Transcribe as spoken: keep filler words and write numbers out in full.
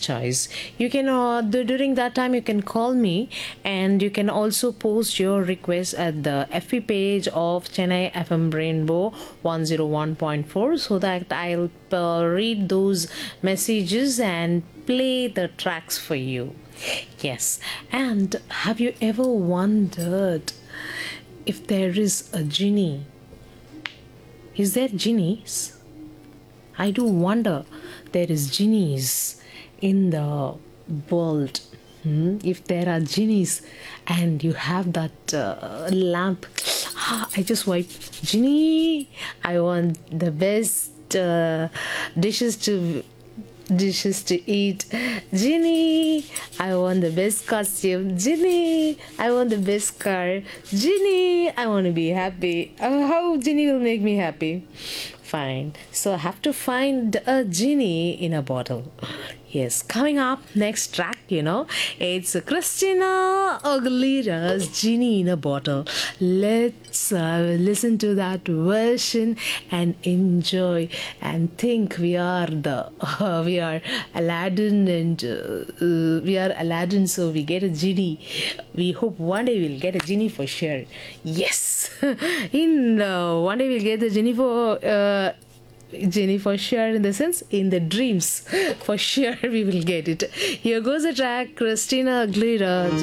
choice. You can uh, d- during that time you can call me, and you can also post your request at the F B page of Chennai F M Rainbow one oh one point four, so that I'll uh, read those messages and play the tracks for you. Yes, and have you ever wondered if there is a genie? Is there genies? I do wonder there is genies in the world. Hmm? If there are genies and you have that uh, lamp, ah, I just wipe genie. I want the best uh, dishes to dishes to eat. Ginny, I want the best costume. Ginny, I want the best car. Ginny, I want to be happy. Uh, how Ginny will make me happy? Fine. So I have to find a genie in a bottle. Yes, coming up next track, you know, it's Christina Aguilera's Genie in a Bottle. Let's uh, listen to that version and enjoy and think we are the uh, we are Aladdin, and uh, uh, we are Aladdin, so we get a genie. We hope one day we'll get a genie for sure. Yes, in uh, one day we'll get the genie for. Uh, Jenny for sure, in the sense in the dreams for sure we will get it. Here goes the track, Christina Aguilera.